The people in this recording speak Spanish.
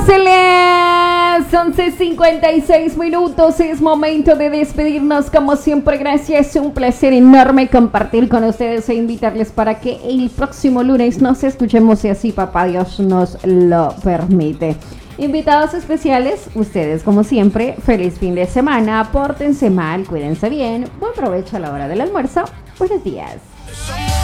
Las 11:56 minutos, es momento de despedirnos. Como siempre, gracias, un placer enorme compartir con ustedes e invitarles para que el próximo lunes nos escuchemos, si así papá Dios nos lo permite. Invitados especiales, ustedes como siempre, feliz fin de semana, pórtense mal, cuídense bien, buen provecho a la hora del almuerzo, buenos días.